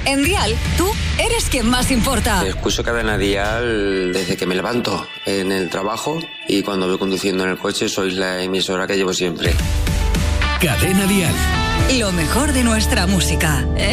En Dial, tú eres quien más importa. Escucho Cadena Dial desde que me levanto en el trabajo y cuando voy conduciendo en el coche sois la emisora que llevo siempre. Cadena Dial. Lo mejor de nuestra música,